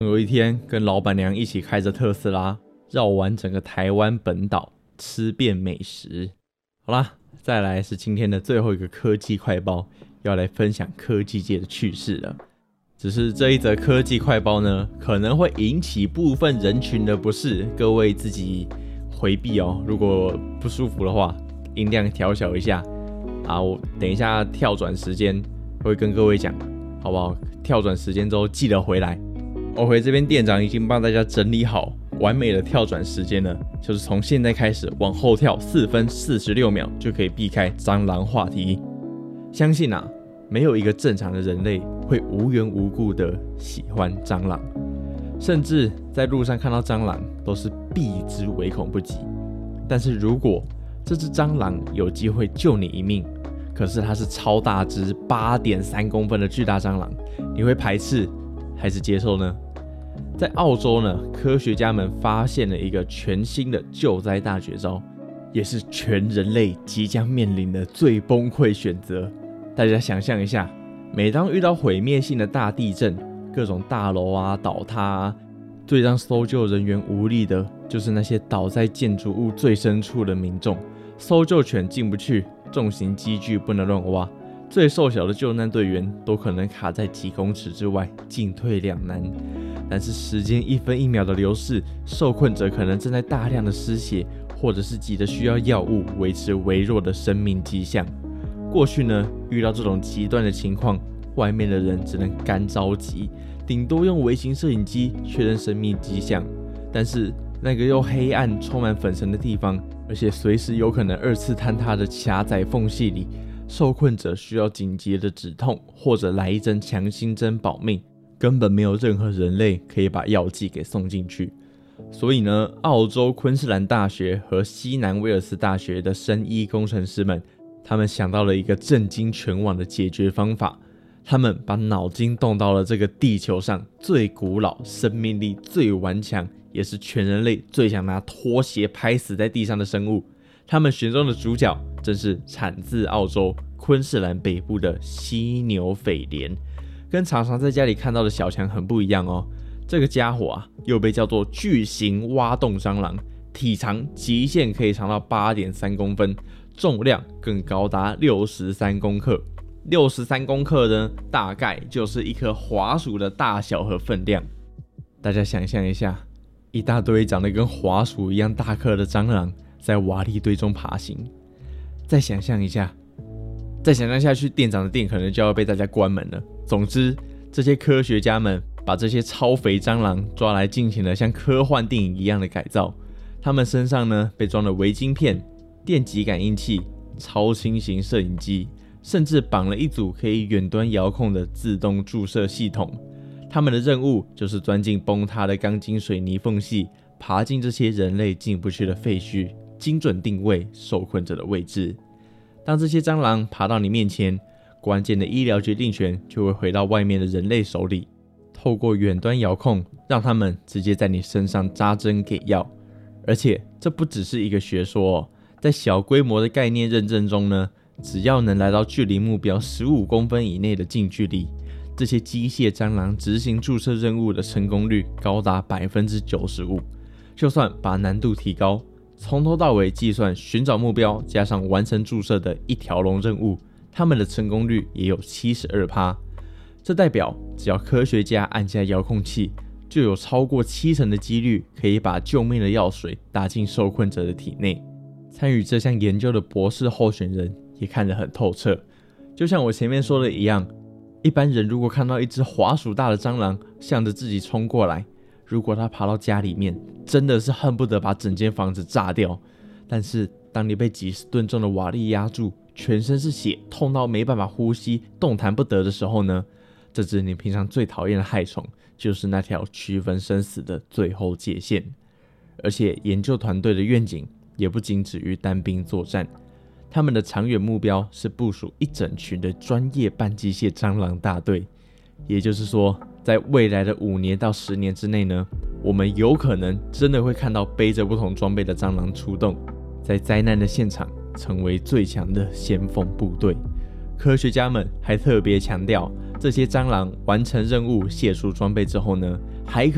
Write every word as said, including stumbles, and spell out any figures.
有一天，跟老板娘一起开着特斯拉绕完整个台湾本岛，吃遍美食。好啦，再来是今天的最后一个科技快报，要来分享科技界的趣事了。只是这一则科技快报呢，可能会引起部分人群的不适，各位自己回避哦。如果不舒服的话，音量调小一下啊。我等一下跳转时间会跟各位讲，好不好？跳转时间之后记得回来。OK， 这边店长已经帮大家整理好完美的跳转时间了，就是从现在开始往后跳四分四十六秒就可以避开蟑螂话题。相信啊，没有一个正常的人类会无缘无故的喜欢蟑螂，甚至在路上看到蟑螂都是避之唯恐不及。但是如果这只蟑螂有机会救你一命，可是它是超大只 八点三公分的巨大蟑螂，你会排斥还是接受呢？在澳洲呢，科学家们发现了一个全新的救灾大绝招，也是全人类即将面临的最崩溃选择。大家想象一下，每当遇到毁灭性的大地震，各种大楼啊倒塌啊，最让搜救人员无力的就是那些倒在建筑物最深处的民众。搜救犬进不去，重型机具不能乱挖，最瘦小的救难队员都可能卡在几公尺之外，进退两难。但是时间一分一秒的流逝，受困者可能正在大量的失血，或者是急着需要药物维持微弱的生命迹象。过去呢，遇到这种极端的情况，外面的人只能干着急，顶多用微型摄影机确认生命迹象。但是那个又黑暗充满粉尘的地方，而且随时有可能二次坍塌的狭窄缝隙里，受困者需要紧急的止痛，或者来一针强心针保命，根本没有任何人类可以把药剂给送进去。所以呢，澳洲昆士兰大学和西南威尔斯大学的生医工程师们，他们想到了一个震惊全网的解决方法。他们把脑筋动到了这个地球上最古老、生命力最顽强，也是全人类最想拿拖鞋拍死在地上的生物。他们选中的主角正是产自澳洲昆士兰北部的犀牛蜚蠊。跟常常在家里看到的小强很不一样哦，这个家伙啊，又被叫做巨型挖洞蟑螂，体长极限可以长到 八点三公分，重量更高达六十三公克。六十三公克呢，大概就是一颗滑鼠的大小和分量。大家想象一下，一大堆长得跟滑鼠一样大颗的蟑螂在瓦砾堆中爬行。再想象一下，再想象下去，店长的店可能就要被大家关门了。总之，这些科学家们把这些超肥蟑螂抓来进行了像科幻电影一样的改造。他们身上呢被装了微晶片、电极感应器、超轻型摄影机，甚至绑了一组可以远端遥控的自动注射系统。他们的任务就是钻进崩塌的钢筋水泥缝隙，爬进这些人类进不去的废墟，精准定位受困者的位置。当这些蟑螂爬到你面前，关键的医疗决定权就会回到外面的人类手里，透过远端遥控，让他们直接在你身上扎针给药。而且这不只是一个学说哦，在小规模的概念认证中呢，只要能来到距离目标十五公分以内的近距离，这些机械蟑螂执行注射任务的成功率高达 百分之九十五。 就算把难度提高，从头到尾计算寻找目标加上完成注射的一条龙任务，他们的成功率也有 百分之七十二。 这代表只要科学家按下遥控器，就有超过七成的几率可以把救命的药水打进受困者的体内。参与这项研究的博士候选人也看得很透彻。就像我前面说的一样，一般人如果看到一只滑鼠大的蟑螂向着自己冲过来，如果它爬到家里面，真的是恨不得把整间房子炸掉。但是当你被几十吨重的瓦砾压住，全身是血，痛到没办法呼吸，动弹不得的时候呢，这只你平常最讨厌的害虫，就是那条区分生死的最后界限。而且研究团队的愿景也不仅止于单兵作战，他们的长远目标是部署一整群的专业半机械蟑螂大队。也就是说，在未来的五年到十年之内呢，我们有可能真的会看到背着不同装备的蟑螂出动，在灾难的现场成为最强的先锋部队。科学家们还特别强调，这些蟑螂完成任务、卸除装备之后呢，还可